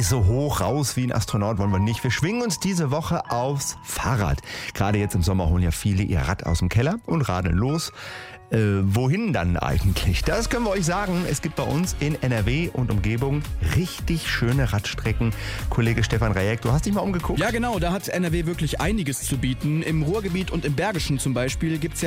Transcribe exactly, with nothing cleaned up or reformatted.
so hoch raus wie ein Astronaut wollen wir nicht. Wir schwingen uns diese Woche aufs Fahrrad. Gerade jetzt im Sommer holen ja viele ihr Rad aus dem Keller und radeln los. Äh, wohin dann eigentlich? Das können wir euch sagen. Es gibt bei uns in N R W und Umgebung richtig schöne Radstrecken. Kollege Stefan Rajek, du hast dich mal umgeguckt? Ja genau, da hat N R W wirklich einiges zu bieten. Im Ruhrgebiet und im Bergischen zum Beispiel gibt es ja